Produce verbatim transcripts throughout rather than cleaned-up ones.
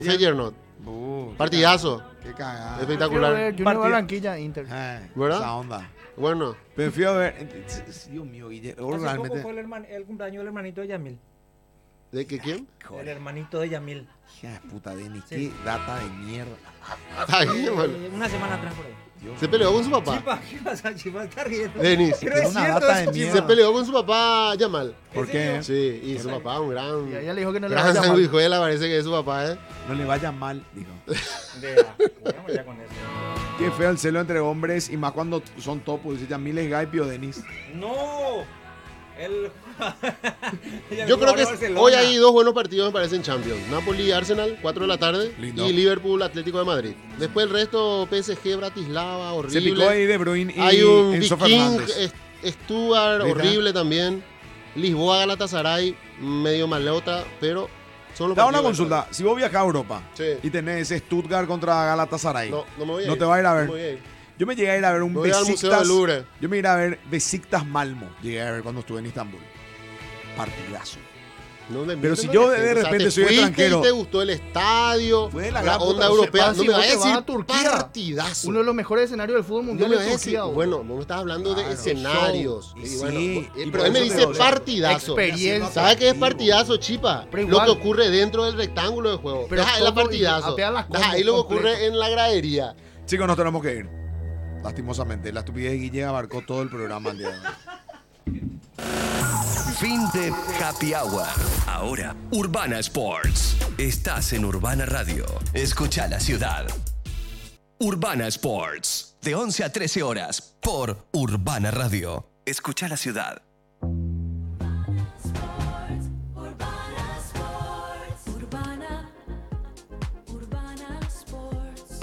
Feyenoord. Uh, Partidazo. Qué cagada. Espectacular. Junior Partido. Barranquilla, Inter. Eh, ¿Verdad? Esa onda. Bueno, Prefiero ver. Dios mío, Guillermo. Hace poco Realmente. fue el, herman- el cumpleaños del hermanito de Yamil. ¿de qué quién? El hermanito de Yamil. Hija de puta, Denis. Sí. Qué data de mierda. Ay, qué mal. Eh, una semana atrás por ahí. Dios Se peleó con su papá. Chipa, ¿qué pasa, Chipa? Está riendo. Denis. Pero Tiene es una cierto data de eso, mierda. Se Chipa. peleó con su papá Yamal. ¿Por qué? Sí, y su papá, un gran. Y ella le dijo que no le Gran vaya mal. sanguijuela, parece que es su papá, ¿eh? No le vaya mal, dijo. Vea, vamos ya con eso. Qué feo el celo entre hombres y más cuando son topos. Dice Yamil Gaipio Denis. ¡No! El... Yo creo que es- hoy hay dos buenos partidos, me parece, en Champions. Napoli y Arsenal, cuatro de la tarde. Lindo. Y Liverpool, Atlético de Madrid. Después el resto, P S G, Bratislava, horrible. Se picó ahí De Bruyne y Hay un Enzo Viking, Fernández. es- Stuttgart, ¿Viste? horrible también. Lisboa, Galatasaray, medio malota, pero son los Te hago una partidos de consulta. Si vos viajas a Europa Sí. y tenés Stuttgart contra Galatasaray, No, no me voy a ¿no ir. te va a ir a ver? No me voy a ir. Yo me llegué a ir a ver un Me voy al Museo Besiktas. del Louvre. Yo me llegué a ver Besiktas Malmo. Llegué a ver cuando estuve en Istambul. Partidazo. No me Pero mientas, si no yo me de mientas. repente te soy fuiste extranjero. y te gustó el estadio, Fue de la la, gran puta, onda no sé, europea. pasa, No si me vos vas a te vas decir a Turquía, partidazo. Uno de los mejores escenarios del fútbol No mundial me es vas a decir, Turquía. bueno, vos me estás hablando de Claro, escenarios. show. Y Y bueno, sí, eh, y pero por él me eso te dice digo, partidazo. experiencia. ¿Sabes qué es partidazo, Chipa? Pero Lo igual. que ocurre dentro del rectángulo de juego. Pero Deja ahí la todo, partidazo. apea las Deja ahí lo que combos ocurre completo. en la gradería. Chicos, nos tenemos que ir. Lastimosamente, la estupidez de Guille abarcó todo el programa el día de hoy. Fin de Happy Hour. Ahora, Urbana Sports. Estás en Urbana Radio. Escucha la ciudad. Urbana Sports. De once a trece horas. Por Urbana Radio. Escucha la ciudad. Urbana Sports. Urbana. Urbana Sports.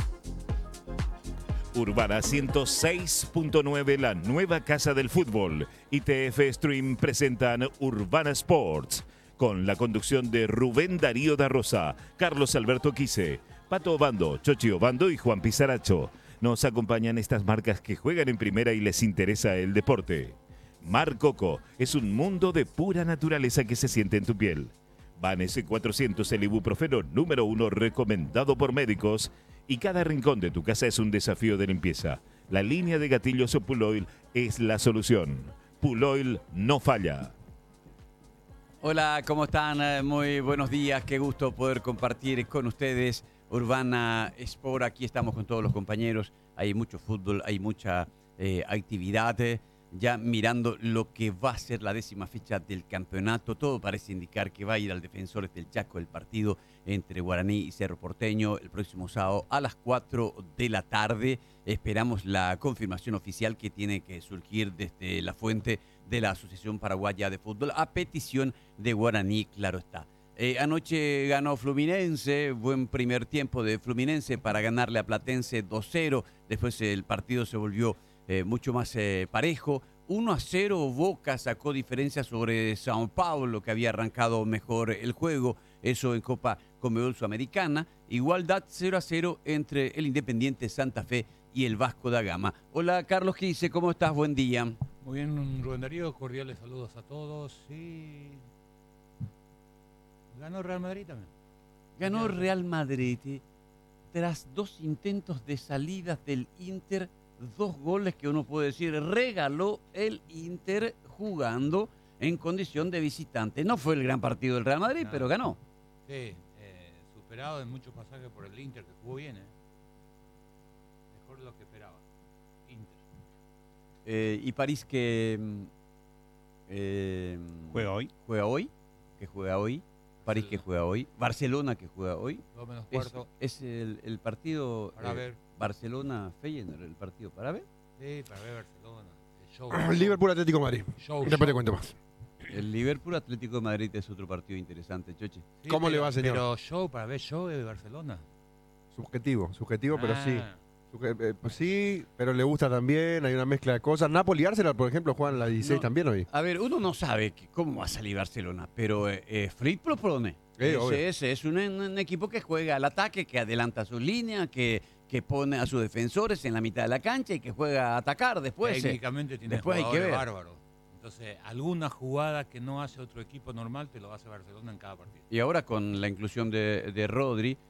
Urbana ciento seis punto nueve, la nueva casa del fútbol. Y T F Stream presentan Urbana Sports, con la conducción de Rubén Darío da Rosa, Carlos Alberto Quise, Pato Obando, Chochi Obando y Juan Pizaracho. Nos acompañan estas marcas que juegan en primera y les interesa el deporte. Mar Coco es un mundo de pura naturaleza que se siente en tu piel. Vanesse cuatrocientos, el ibuprofeno número uno recomendado por médicos. Y cada rincón de tu casa es un desafío de limpieza. La línea de gatillos o Puloil es la solución. Puloil no falla. Hola, ¿cómo están? Eh, Muy buenos días. Qué gusto poder compartir con ustedes Urbana Sport. Aquí estamos con todos los compañeros. Hay mucho fútbol, hay mucha eh, actividad. eh, Ya mirando lo que va a ser la décima fecha del campeonato. Todo parece indicar que va a ir al Defensores del Chaco el partido entre Guaraní y Cerro Porteño el próximo sábado a las cuatro de la tarde. Esperamos la confirmación oficial que tiene que surgir desde la fuente de la Asociación Paraguaya de Fútbol a petición de Guaraní, claro está. Eh, anoche ganó Fluminense, buen primer tiempo de Fluminense para ganarle a Platense dos cero. Después el partido se volvió eh, mucho más eh, parejo. uno a cero Boca sacó diferencia sobre Sao Paulo, que había arrancado mejor el juego. Eso en Copa Conmebol Sudamericana. Igualdad cero a cero entre el Independiente Santa Fe y el Vasco da Gama. Hola Carlos Quise, ¿cómo estás? Buen día. Muy bien, Rubén Darío, cordiales saludos a todos y ganó Real Madrid también. Ganó Real Madrid eh, tras dos intentos de salidas del Inter, dos goles que uno puede decir regaló el Inter jugando en condición de visitante. No fue el gran partido del Real Madrid, No. pero ganó. Sí, eh, superado en muchos pasajes por el Inter, que jugó bien, ¿eh? Mejor de lo que esperaba. Inter. Eh, y París que mm, eh, ¿Juega hoy? Juega hoy, que juega hoy. París que juega hoy. Barcelona que juega hoy. Dos menos Es, cuarto. es el, el partido Para eh, ver. Barcelona-Feyenoord, el partido para ver. Sí, para ver Barcelona. El show. Liverpool Atlético de Madrid. Show, Después show. te cuento más. El Liverpool Atlético de Madrid es otro partido interesante, Choche. Sí, ¿Cómo pero- le va, señor? Pero show, para ver show de Barcelona. Subjetivo, subjetivo, pero Ah, sí. Suje- eh, pues sí, pero le gusta también, hay una mezcla de cosas. Napoli y Arsenal, por ejemplo, juegan la dieciséis No. también hoy. A ver, uno no sabe que- cómo va a salir Barcelona, pero eh, eh, Flick propone. Eh, obvio. ese, ese es un, un equipo que juega al ataque, que adelanta su línea, que, que pone a sus defensores en la mitad de la cancha y que juega a atacar después. eh. Técnicamente tiene después hay que jugadores ver. bárbaros. Entonces, alguna jugada que no hace otro equipo normal te lo hace Barcelona en cada partido. Y ahora con la inclusión de, de Rodri,